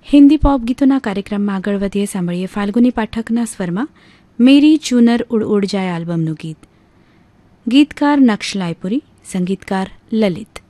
Hindi pop ગીતોના કાર્યક્રમમાં આગળ વધીએ. સાંભળીએ ફાલ્ગુની પાઠકના સ્વરમાં મેરી ચૂનર ઉડ ઉડ જાય આલ્બમનું ગીત. ગીતકાર નક્શ લાયપુરી, સંગીતકાર લલિત.